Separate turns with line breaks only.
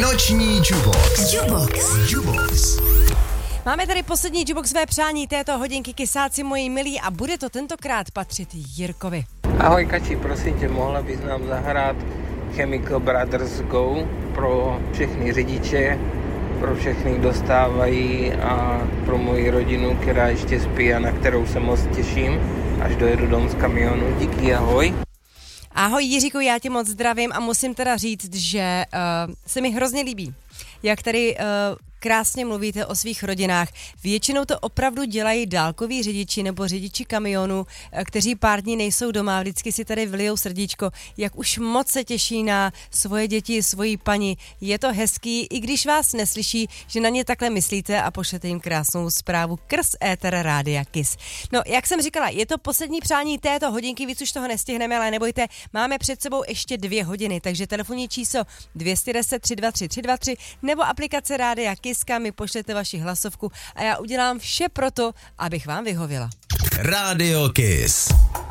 Noční Jubox.
Máme tady poslední Jubox své přání této hodinky, kysáci moji milí, a bude to tentokrát patřit Jirkovi.
Ahoj Kači, prosím tě, mohla bys nám zahrát Chemical Brothers Go pro všechny řidiče, pro všechny dostávají a pro moji rodinu, která ještě spí a na kterou se moc těším, až dojedu dom z kamionu. Díky, ahoj.
Ahoj Jiříku, já tě moc zdravím a musím teda říct, že se mi hrozně líbí, jak tady krásně mluvíte o svých rodinách. Většinou to opravdu dělají dálkoví řidiči nebo řidiči kamionů, kteří pár dní nejsou doma, vždycky si tady vlijou srdíčko, jak už moc se těší na svoje děti, svoji paní. Je to hezký, i když vás neslyší, že na ně takhle myslíte a pošlete jim krásnou zprávu krz éter Rádia Kiss. No, jak jsem říkala, je to poslední přání této hodinky, víc už toho nestihneme, ale nebojte, máme před sebou ještě 2 hodiny, takže telefonní číslo 210 323 323 nebo aplikace Rádia Kiss, kam mi pošlete vaši hlasovku a já udělám vše proto, abych vám vyhověla.
Radio Kiss.